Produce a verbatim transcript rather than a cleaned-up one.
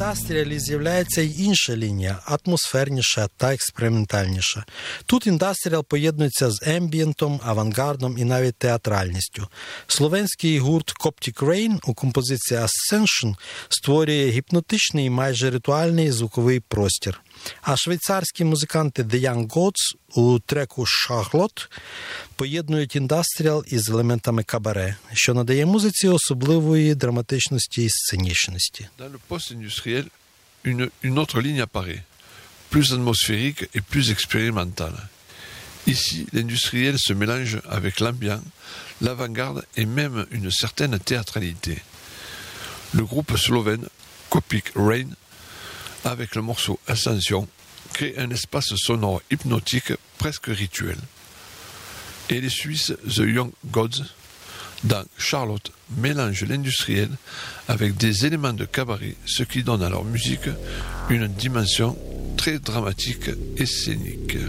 індастріалі з'являється й інша лінія, атмосферніша та експериментальніша. Тут індастріал поєднується з ембієнтом, авангардом і навіть театральністю. Словенський гурт Coptic Rain у композиції Ascension створює гіпнотичний і майже ритуальний звуковий простір. А швейцарські музиканти The Young Gods у треку «Charlotte» поєднують індастріал із елементами кабаре, що надає музиці особливої драматичності і сценічності. Dans le post-industriel, une, une autre ligne apparaît, plus atmosphérique et plus expérimentale. Ici, l'industriel se mélange avec l'ambiant, l'avant-garde et même une certaine théâtralité. Le groupe slovène Coptic Rain, avec le morceau Ascension, crée un espace sonore hypnotique presque rituel. Et les Suisses The Young Gods, dans Charlotte, mélangent l'industriel avec des éléments de cabaret, ce qui donne à leur musique une dimension très dramatique et scénique.